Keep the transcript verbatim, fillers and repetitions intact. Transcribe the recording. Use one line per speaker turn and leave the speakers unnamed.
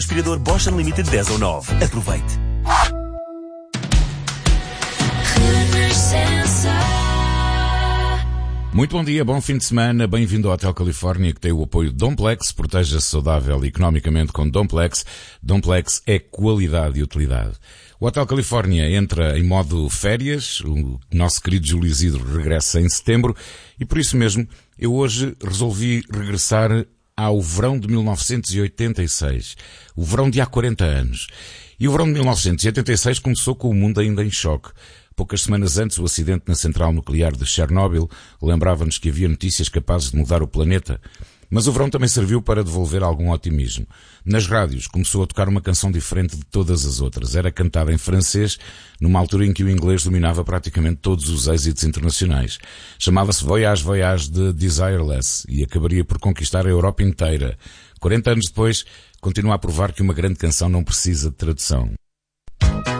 Aspirador Bosch Unlimited dez ou nove. Aproveite.
Muito bom dia, bom fim de semana, bem-vindo ao Hotel Califórnia, que tem o apoio de Domplex. Proteja-se saudável e economicamente com Domplex. Domplex é qualidade e utilidade. O Hotel Califórnia entra em modo férias, o nosso querido Júlio Isidro regressa em setembro e por isso mesmo eu hoje resolvi regressar ao verão de mil novecentos e oitenta e seis, o verão de há quarenta anos. E o verão de mil novecentos e oitenta e seis começou com o mundo ainda em choque. Poucas semanas antes, o acidente na central nuclear de Chernobyl lembrava-nos que havia notícias capazes de mudar o planeta. Mas o verão também serviu para devolver algum otimismo. Nas rádios começou a tocar uma canção diferente de todas as outras. Era cantada em francês, numa altura em que o inglês dominava praticamente todos os êxitos internacionais. Chamava-se Voyage Voyage de Desireless e acabaria por conquistar a Europa inteira. quarenta anos depois, continua a provar que uma grande canção não precisa de tradução.